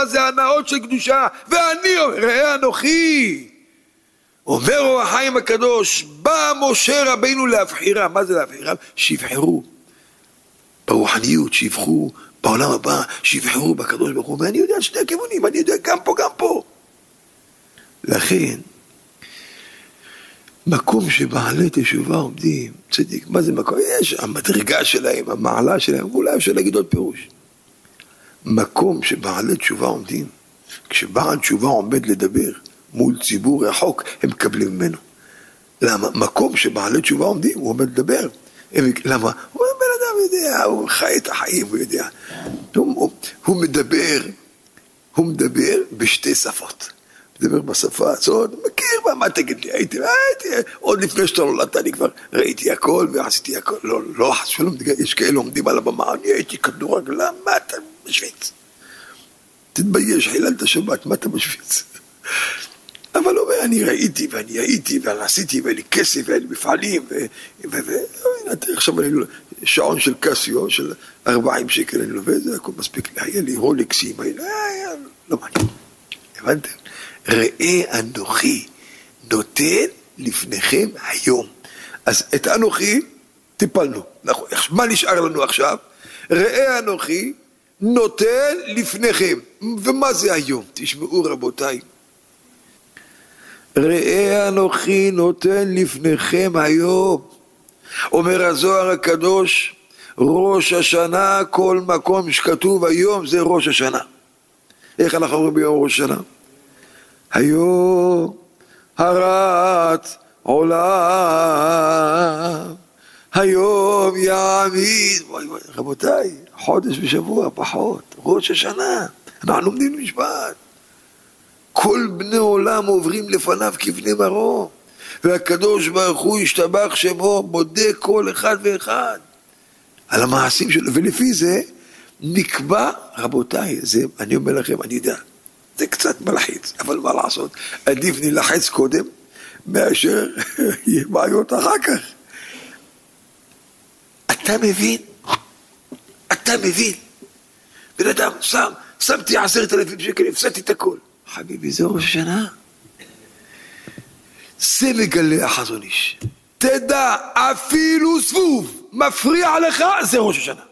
זה הנאות של קדושה, ואני אומר, ראה אנוכי. אומר אור החיים הקדוש, בא משה רבינו להבחירה. מה זה להבחירה? שיבחרו ברוחניות, שיבחרו בעולם הבא, שיבחרו בקדוש ברוך הוא. ואני יודע שני הכיוונים, אני יודע גם פה, גם פה. לכן, מקום שבעלי תשובה עומדים, צדיק, מה זה מקום? יש המדרגה שלהם, המעלה שלהם, ואולי אפשר להגיד עוד פירוש. מקום שבעלי תשובה עומדים, כשבעל תשובה עומד לדבר מול ציבור רחוק, הם מקבלים ממנו. למה? מקום שבעלי תשובה עומדים, הוא עומד לדבר. למה? הוא בן אדם יודע, הוא חי את החיים, הוא יודע. הוא מדבר בשתי שפות. מדבר בשפה הזאת, מכיר מה תגיד לי, הייתי, עוד לפני שאתה נולדת, אני כבר ראיתי הכל ועשיתי הכל, לא, שלום, יש כאלה עומדים על הבמה, אני הייתי כדורגלן, מה אתה משוויץ? תתבייש, חיללת שבת, מה אתה משוויץ? אבל הוא אומר, אני ראיתי ואני הייתי ואני עשיתי ואני כסף ואני מפעלים עכשיו אני שעון של קסיו של 40 שקל אני לובד, זה הכל מספיק לי, היה לי רולקסים, לא מעניין, הבנתם? ראה אנוכי נותן לפניכם היום. אז את אנוכי טיפלנו, מה נשאר לנו עכשיו? ראה אנוכי נותן לפניכם. ומה זה היום? תשמעו רבותיי, ראה אנוכי נותן לפניכם היום. אומר הזוהר הקדוש, ראש השנה, כל מקום שכתוב היום זה ראש השנה. איך אנחנו אומרים ביום ראש השנה? היום הרת עולם, היום יעמיד. רבותיי, חודש ושבוע פחות, ראש השנה, אנחנו לומדים משפט. כל בני עולם עוברים לפניו כבני מרום, והקדוש ברוך הוא ישתבח שמו, בודק כל אחד ואחד על המעשים שלו, ולפי זה נקבע, רבותיי, זה, אני אומר לכם, אני יודע, זה קצת מלחיץ, אבל מה לעשות? עדיף נלחץ קודם, מאשר יהיה בעיות אחר כך. אתה מבין? אתה מבין? בן אדם, שמתי 10,000 שקל, הפסדתי את הכל. חביבי, זה ראש השנה. זה מגלה החזון איש. תדע, אפילו סבוב מפריע לך, זה ראש השנה.